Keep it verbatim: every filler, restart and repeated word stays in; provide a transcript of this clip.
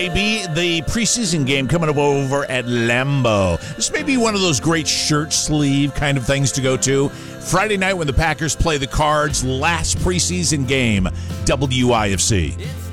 Maybe the preseason game coming up over at Lambeau. This may be one of those great shirt sleeve kind of things to go to. Friday night when the Packers play the Cards, last preseason game, W I F C.